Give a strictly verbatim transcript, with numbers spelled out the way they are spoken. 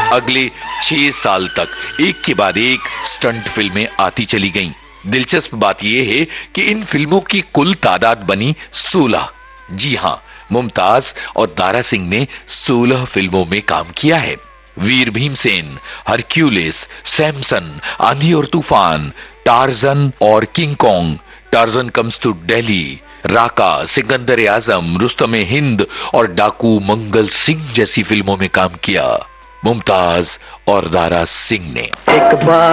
अगले छह साल तक एक के बाद एक स्टंट फिल्में आती चली गईं। दिलचस्प बात यह है कि इन फिल्मों की कुल तादाद बनी सोलह। जी हां, मुमताज और दारा सिंह ने सोलह फिल्मों में काम किया है। वीर भीमसेन, हरक्यूलिस, सैमसन, आंधी और तूफान, टार्जन और king Kong, torsion comes to Delhi, राका, सिकंदर आजम, रुस्तम हिंद और डाकू मंगल सिंह जैसी फिल्मों में काम किया मुमताज और दारा सिंह ने। एक बार